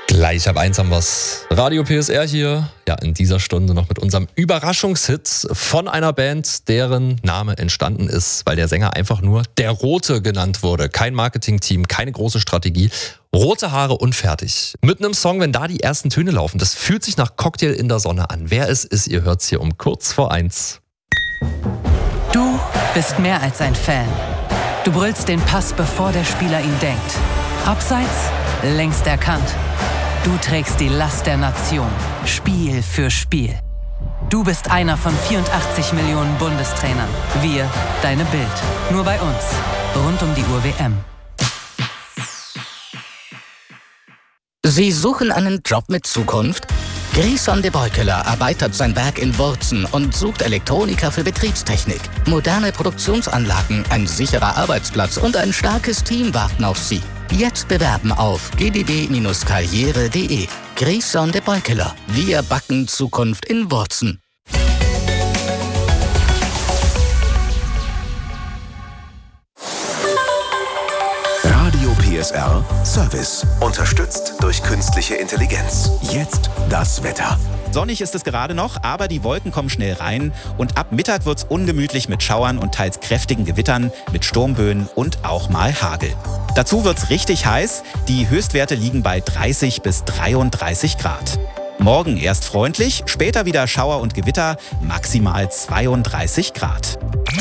Gleich ab 1 haben wir's. Radio PSR hier. Ja, in dieser Stunde noch mit unserem Überraschungshit von einer Band, deren Name entstanden ist, weil der Sänger einfach nur der Rote genannt wurde. Kein Marketingteam, keine große Strategie. Rote Haare und fertig. Mit einem Song, wenn da die ersten Töne laufen, das fühlt sich nach Cocktail in der Sonne an. Wer es ist, ihr hört's hier um kurz vor 1. Du bist mehr als ein Fan. Du brüllst den Pass, bevor der Spieler ihn denkt. Abseits, längst erkannt. Du trägst die Last der Nation, Spiel für Spiel. Du bist einer von 84 Millionen Bundestrainern. Wir, deine Bild. Nur bei uns. Rund um die Uhr WM. Sie suchen einen Job mit Zukunft? Grison de Beukeler erweitert sein Werk in Wurzen und sucht Elektroniker für Betriebstechnik. Moderne Produktionsanlagen, ein sicherer Arbeitsplatz und ein starkes Team warten auf Sie. Jetzt bewerben auf gdb-karriere.de. Grison de Beukeler. Wir backen Zukunft in Wurzen. Radio PSR Service. Unterstützt durch künstliche Intelligenz. Jetzt das Wetter. Sonnig ist es gerade noch, aber die Wolken kommen schnell rein und ab Mittag wird's ungemütlich mit Schauern und teils kräftigen Gewittern, mit Sturmböen und auch mal Hagel. Dazu wird's richtig heiß, die Höchstwerte liegen bei 30 bis 33 Grad. Morgen erst freundlich, später wieder Schauer und Gewitter, maximal 32 Grad.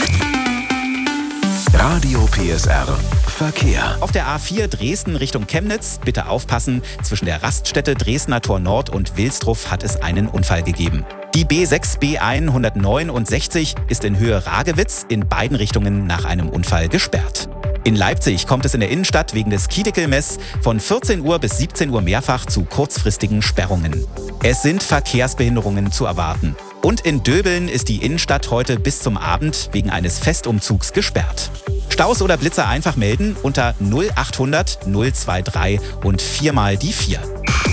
Radio PSR Verkehr. Auf der A4 Dresden Richtung Chemnitz, bitte aufpassen, zwischen der Raststätte Dresdner Tor Nord und Wilsdruff hat es einen Unfall gegeben. Die B6 B169 ist in Höhe Ragewitz in beiden Richtungen nach einem Unfall gesperrt. In Leipzig kommt es in der Innenstadt wegen des Kiedekel-Mess von 14 Uhr bis 17 Uhr mehrfach zu kurzfristigen Sperrungen. Es sind Verkehrsbehinderungen zu erwarten. Und in Döbeln ist die Innenstadt heute bis zum Abend wegen eines Festumzugs gesperrt. Staus oder Blitzer einfach melden unter 0800 023 und 4 mal die 4.